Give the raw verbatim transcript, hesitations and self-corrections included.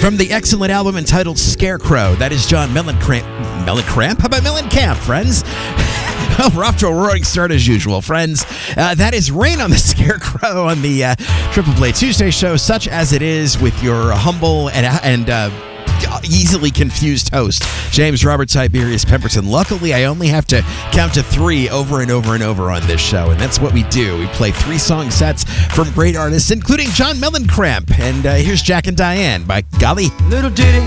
From the excellent album entitled Scarecrow, that is John Mellencamp. Mellencamp? How about Mellencamp, friends? Well, we're off to a roaring start as usual, friends. Uh, that is Rain on the Scarecrow on the uh, Triple Play Tuesday show, such as it is, with your humble and, and uh, easily confused host, James Robert Tiberius Pemberton. Luckily, I only have to count to three over and over and over on this show, and that's what we do. We play three song sets from great artists, including John Mellencamp. And uh, here's Jack and Diane by golly. Little ditty